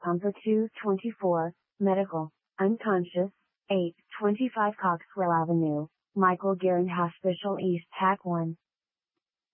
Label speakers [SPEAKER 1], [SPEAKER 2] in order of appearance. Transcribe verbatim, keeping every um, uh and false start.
[SPEAKER 1] Pumper two twenty-four, Medical, unconscious, eight twenty-five Coxwell Avenue, Michael Garand Hospital East Pack one.